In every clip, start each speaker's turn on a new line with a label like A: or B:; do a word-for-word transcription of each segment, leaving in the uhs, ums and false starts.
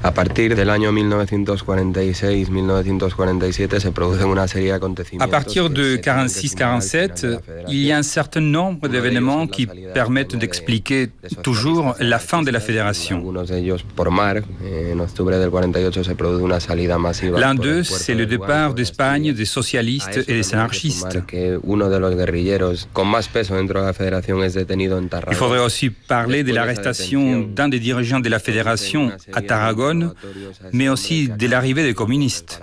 A: A partir del año mille neuf cent quarante-six mille neuf cent quarante-sept se producen una serie de acontecimientos.
B: À partir de quarante-six quarante-sept, il y a un certain nombre d'événements qui permettent d'expliquer toujours la fin de la fédération. L'un d'eux, c'est le départ d'Espagne des socialistes et des anarchistes. Il faudrait aussi parler de l'arrestation d'un des dirigeants de la fédération à Tarragone, mais aussi de l'arrivée des communistes.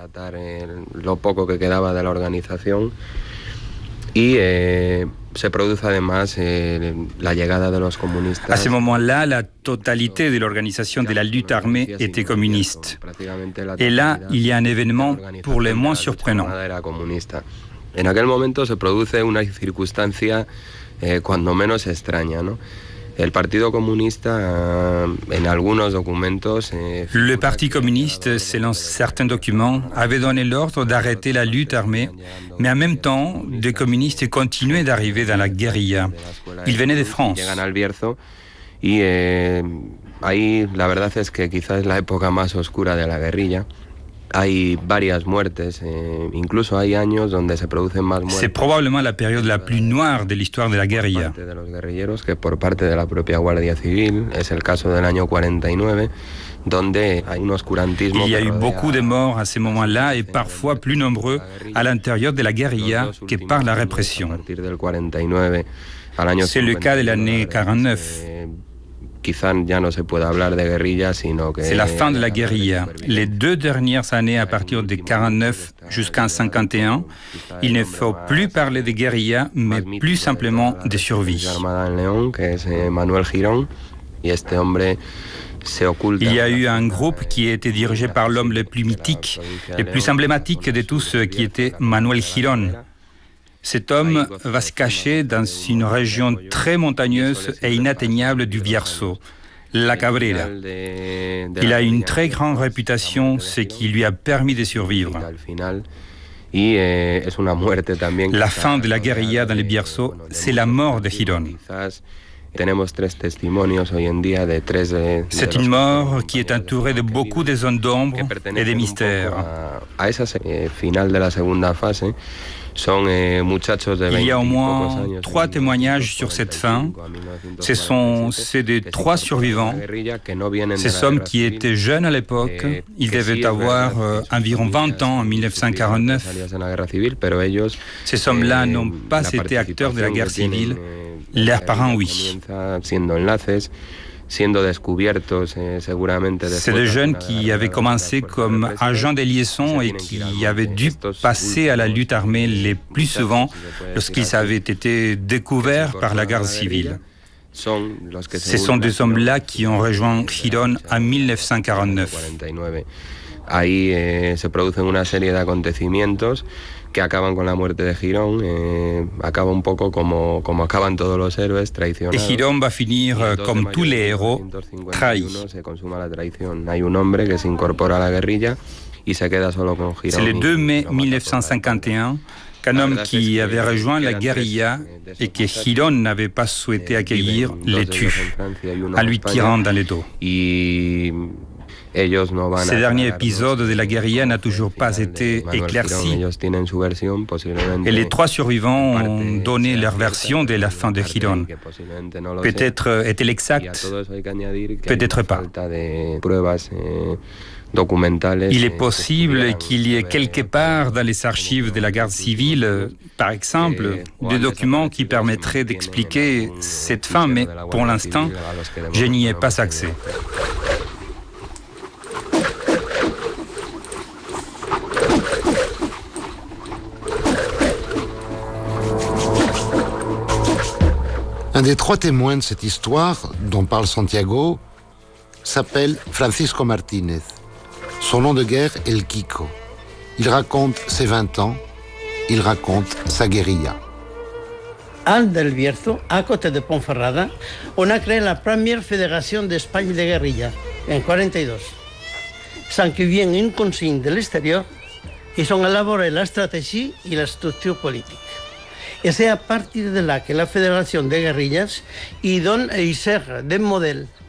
A: Se produce además eh, la llegada de los comunistas.
B: À ce moment-là, la totalité de l'organisation de la lutte armée était communiste. Et là, il y a un événement pour les moins surprenant.
A: En aquel momento se produce una circunstancia eh, cuando menos extraña, ¿no? El Partido Comunista, en algunos documentos... Eh,
B: Le Parti communiste, selon certains documents, avait donné l'ordre d'arrêter la lutte armée, mais en même temps, des communistes continuaient d'arriver dans la guérilla. Ils venaient de France.
A: Y eh, ahí la verdad es que quizás es la época más oscura de la guerrilla. Hay varias muertes, eh, incluso hay años donde se producen más muertes.
B: C'est probablement la période la plus noire de l'histoire de la guérilla.
A: De los guerrilleros que por parte de la propia Guardia Civil, es el caso del año cuarenta y nueve, donde hay un oscurantismo.
B: Il y a eu beaucoup de morts à ce moment-là et parfois plus nombreux à l'intérieur de la guérilla que par la répression. C'est le cas de l'année quarante-neuf. C'est la fin de la guérilla. Les deux dernières années, à partir de quarante-neuf jusqu'en cinquante et un, il ne faut plus parler de guérilla, mais plus simplement de survie. Il y a eu un groupe qui a été dirigé par l'homme le plus mythique, le plus emblématique de tous, qui était Manuel Girón. Cet homme va se cacher dans une région très montagneuse et inatteignable du Bierzo, la Cabrera. Il a une très grande réputation, ce qui lui a permis de survivre. La fin de la guérilla dans le Bierzo, c'est la mort de Girón. C'est une mort qui est entourée de beaucoup de zones d'ombre et de mystères. Il y a au moins trois témoignages sur cette fin. Ce sont ceux des trois survivants. Ces hommes qui étaient jeunes à l'époque, ils devaient avoir euh, environ vingt ans en mille neuf cent quarante-neuf. Ces hommes-là n'ont pas été acteurs de la guerre civile. Leurs parents, oui. C'est des jeunes qui avaient commencé comme agents de liaison et qui avaient dû passer à la lutte armée le plus souvent lorsqu'ils avaient été découverts par la garde civile. Ce sont des hommes-là qui ont rejoint Girón en mille neuf cent quarante-neuf.
A: Ahí eh, se producen una serie de acontecimientos que acaban con la muerte de Girón, eh, acaba un poco como, como acaban todos los héroes, traicionados.
B: Et Girón va finir comme tous les héros, trahi.
A: Se consuma la traición. Hay un hombre que se incorpora a la guerrilla y se queda solo con Girón.
B: C'est le deux mai mille neuf cent cinquante et un qu'un homme qui avait rejoint la guérilla et que Girón n'avait pas souhaité accueillir les tue, en lui tirant dans le dos. Ce dernier épisode de la guérilla n'a toujours pas été éclairci. Et les trois survivants ont donné leur version de la fin de Girón. Peut-être est-elle exacte, peut-être pas. Il est possible qu'il y ait quelque part dans les archives de la garde civile, par exemple, des documents qui permettraient d'expliquer cette fin, mais pour l'instant, je n'y ai pas accès.
C: Un des trois témoins de cette histoire, dont parle Santiago, s'appelle Francisco Martínez. Son nom de guerre est El Kiko. Il raconte ses vingt ans, il raconte sa guérilla.
D: Al del Bierzo, à côté de Ponferrada, on a créé la première fédération d'Espagne de guérilla, en quarante-deux. Sans qu'il vienne une consigne de l'extérieur, ils ont élaboré la stratégie et la structure politique. Et c'est à partir de là que la fédération de guérillas y donne et y sert de modèle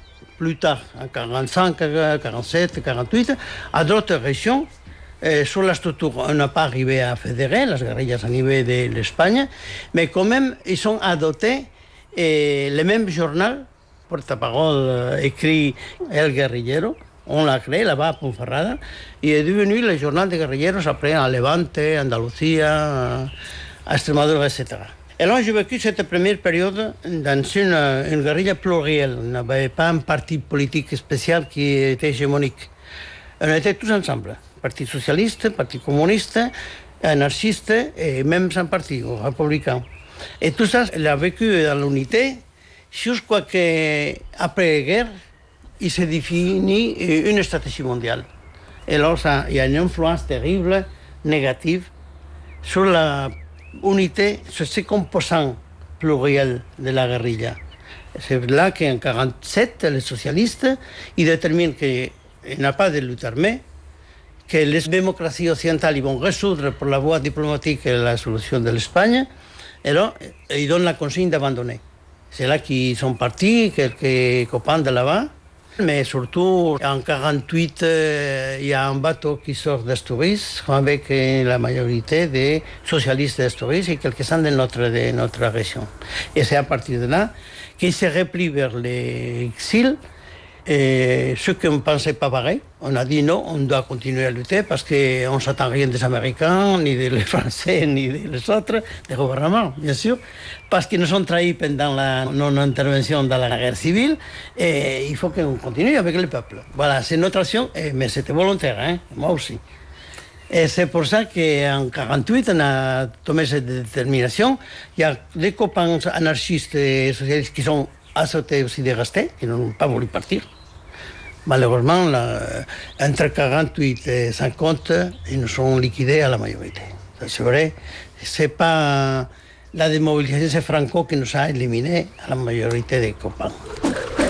D: plus tard, en quarante-cinq, quarante-sept, quarante-huit, à d'autres régions. Euh, sur la structure, on n'a pas arrivé à fédérer les guerrillas au niveau de l'Espagne, mais quand même, ils ont adopté euh, le même journal, porte-parole euh, écrit El Guerrillero. On l'a créé là-bas à Ponferrada, et est devenu le journal des guerrilleros après en Levante, Andalusia, à Extremadura, et cetera. Et là, j'ai vécu cette première période dans une, une guérilla plurielle. Il n'y avait pas un parti politique spécial qui était hégémonique. On était tous ensemble. Parti socialiste, parti communiste, anarchiste et même sans parti, républicain. Et tout ça, il a vécu dans l'unité jusqu'à qu'après la guerre, il s'est défini une stratégie mondiale. Et alors, ça, il y a une influence terrible, négative, sur l'unité, sur ces composants pluriels de la guérilla. C'est là qu'en mille neuf cent quarante-sept, les socialistes, ils déterminent qu'il n'y a pas de lutte armée, que les démocraties occidentales ils vont résoudre par la voie diplomatique la solution de l'Espagne, et là, ils donnent la consigne d'abandonner. C'est là qu'ils sont partis, quelques copains de là-bas, mais surtout, en quarante-huit, euh, il y a un bateau qui sort d'Asturias avec euh, la majorité des socialistes d'Asturias et quelques-uns de notre, de notre région. Et c'est à partir de là qu'ils se replient vers l'exil. Et ceux qui ne pensaient pas pareil, on a dit non, on doit continuer à lutter parce qu'on ne s'attend rien des Américains, ni des Français, ni des autres, des gouvernements, bien sûr, parce qu'ils nous ont trahis pendant la non-intervention dans la guerre civile, et il faut qu'on continue avec le peuple. Voilà, c'est notre action, mais c'était volontaire, hein, moi aussi. Et c'est pour ça qu'en quarante-huit, on a tombé cette détermination. Il y a des copains anarchistes et socialistes qui sont sauté aussi de rester, qui n'ont pas voulu partir. Malheureusement, là, entre quarante-huit et cinquante, ils nous sont liquidés à la majorité. C'est vrai, c'est pas la démobilisation, c'est Franco qui nous a éliminés à la majorité des copains.